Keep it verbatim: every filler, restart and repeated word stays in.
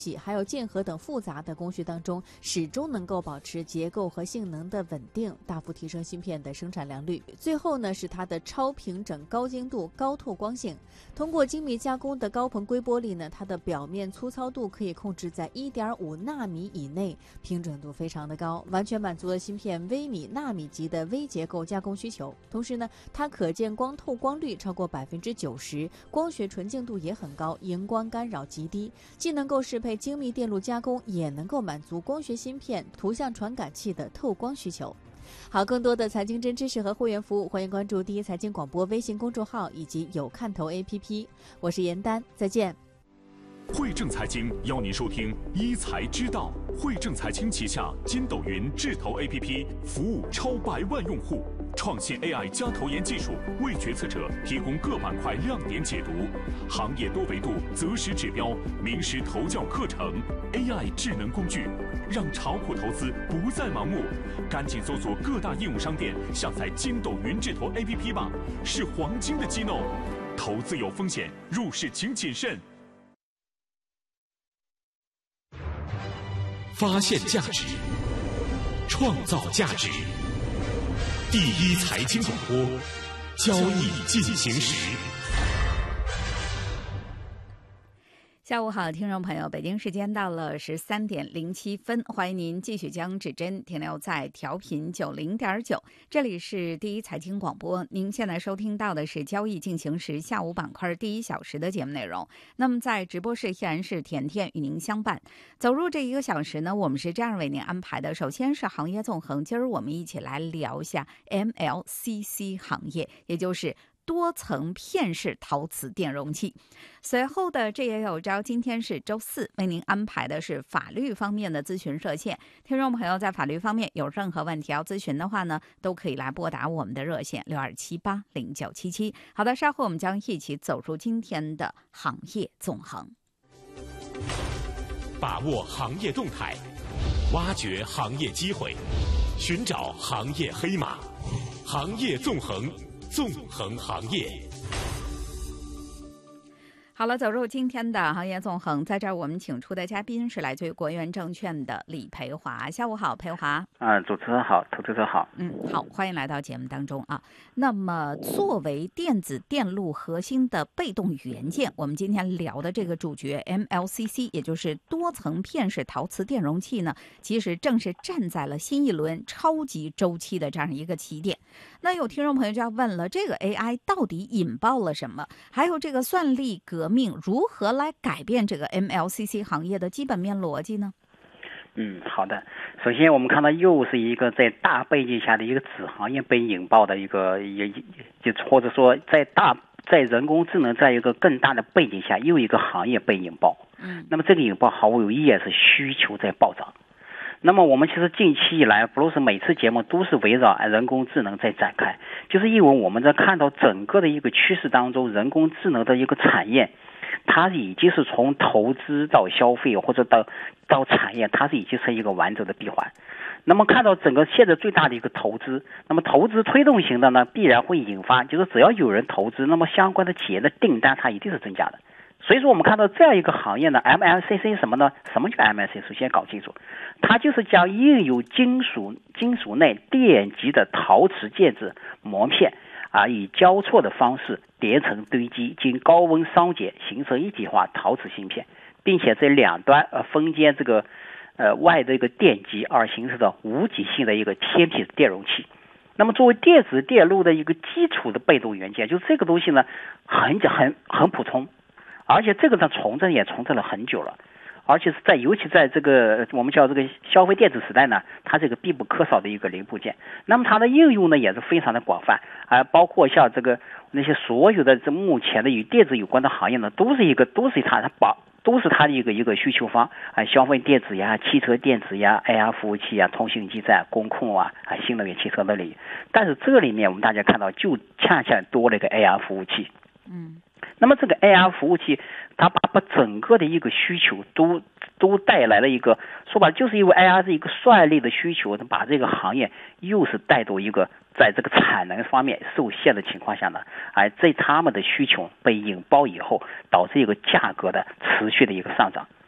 还有键合等复杂的工序当中，始终能够保持结构和性能的稳定，大幅提升芯片的生产良率。最后呢，是它的超平整、高精度、高透光性。通过精密加工的高硼硅玻璃呢，它的表面粗糙度可以控制在 一点五纳米以内，平准度非常的高，完全满足了芯片微米、纳米级的微结构加工需求。同时呢，它可见光透光率超过百分之九十，光学纯净度也很高，荧光干扰极低，既能够适配精密电路加工，也能够满足光学芯片、图像传感器的透光需求。好，更多的财经真知识和会员服务，欢迎关注第一财经广播微信公众号以及有看头 A P P。我是严丹，再见。 汇正财经邀您收听一财知道。汇正财经旗下筋斗云智投 A P P 服务超百万用户，创新 A I 加投研技术，为决策者提供各板块亮点解读，行业多维度择时指标，名师投教课程 ，A I 智能工具，让炒股投资不再盲目。赶紧搜索各大应用商店，下载筋斗云智投 A P P 吧，是黄金的机弄。投资有风险，入市请谨慎。 发现价值，创造价值。第一财经广播，交易进行时。 下午好，听众朋友，北京时间到了十三点零七分，欢迎您继续将指针停留在调频九零点九，这里是第一财经广播。您现在收听到的是交易进行时下午板块第一小时的节目内容。那么在直播室依然是甜甜与您相伴。走入这一个小时呢，我们是这样为您安排的：首先是行业纵横，今儿我们一起来聊一下 M L C C 行业，也就是多层片式陶瓷电容器。随后的这也有招，今天是周四，为您安排的是法律方面的咨询热线。听众朋友在法律方面有任何问题要咨询的话呢，都可以来拨打我们的热线六二七八零九七七。好的，稍后我们将一起走入今天的行业纵横， 把握行业动态，挖掘行业机会，寻找行业黑马，行业纵横，纵横行业。 好了，走入今天的行业纵横，在这儿我们请出的嘉宾是来自于国元证券的李培华。下午好，培华。 啊、呃，主持人好，投资者好。 嗯，好，欢迎来到节目当中啊。那么，作为电子电路核心的被动元件，我们今天聊的这个主角 M L C C， 也就是多层片式陶瓷电容器呢，其实正是站在了新一轮超级周期的这样一个起点。那有听众朋友就要问了，这个 A I 到底引爆了什么？还有这个算力革命如何来改变这个 M L C C 行业的基本面逻辑呢？ 嗯，好的。首先，我们看到又是一个在大背景下的一个子行业被引爆的一个，也就或者说在大在人工智能在一个更大的背景下，又一个行业被引爆。嗯，那么这个引爆毫无疑义是需求在暴涨。那么我们其实近期以来，不论是每次节目都是围绕人工智能在展开，就是因为我们在看到整个的一个趋势当中，人工智能的一个产业，它已经是从投资到消费或者到到产业，它是已经是一个完整的闭环。那么看到整个现在最大的一个投资，那么投资推动型的呢，必然会引发，就是只要有人投资，那么相关的企业的订单它一定是增加的。所以说我们看到这样一个行业呢 ，M L C C 什么呢？什么叫 M L C C？ 首先搞清楚，它就是将印有金属金属内电极的陶瓷介质膜片啊，以交错的方式叠层堆积，经高温烧结，形成一体化陶瓷芯片，并且在两端呃分间这个呃外的一个电极而形成的无极性的一个天体电容器。那么作为电子电路的一个基础的被动元件，就这个东西呢，很很很普通。而且这个呢，重振也重振了很久了，而且是在尤其在这个我们叫这个消费电子时代呢，它这个必不可少的一个零部件。那么它的应用呢也是非常的广泛，啊、呃，包括像这个那些所有的这目前的与电子有关的行业呢，都是一个都是它它保都是它的一个一个需求方啊、呃，消费电子呀、汽车电子呀、A R 服务器呀、通信基站、工控啊、啊新能源汽车那里。但是这里面我们大家看到，就恰恰多了一个 A R 服务器，嗯。那么这个 A R 服务器，它把把整个的一个需求都都带来了一个，说白了就是因为 A R 是一个算力的需求，把这个行业又是带动一个在这个产能方面受限的情况下呢，而在他们的需求被引爆以后，导致一个价格的持续的一个上涨。